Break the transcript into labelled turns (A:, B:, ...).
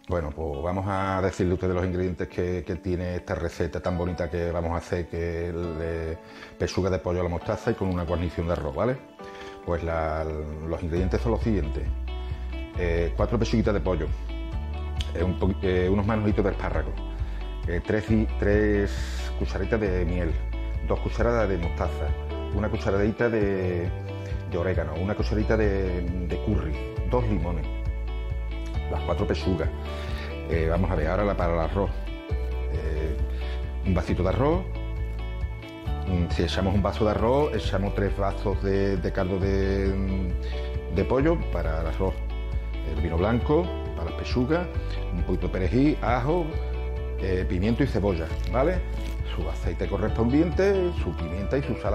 A: Bueno, pues vamos a decirle a ustedes los ingredientes que tiene esta receta tan bonita que vamos a hacer, que es pechuga de pollo a la mostaza y con una guarnición de arroz, ¿vale? Pues los ingredientes son los siguientes. 4 pechuguitas de pollo, unos manojitos de espárragos, 3 cucharaditas de miel, 2 cucharadas de mostaza, una cucharadita de orégano, una cucharadita de curry, 2 limones, las 4 pechugas. Vamos a ver, ahora para el arroz, un vasito de arroz. Si echamos un vaso de arroz, echamos 3 vasos de caldo de pollo para el arroz, el vino blanco para las pechugas, un poquito de perejil, ajo, pimiento y cebolla, ¿vale? Su aceite correspondiente, su pimienta y su sal.